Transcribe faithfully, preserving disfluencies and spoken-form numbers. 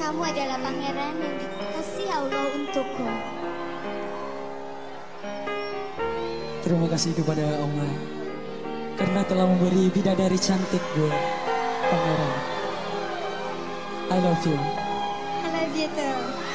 kamu adalah pangeran yang dikasih Allah untukku. Terima kasih kepada Allah karena telah memberi bidadari cantik gue, pangeran. I love you. I love you too.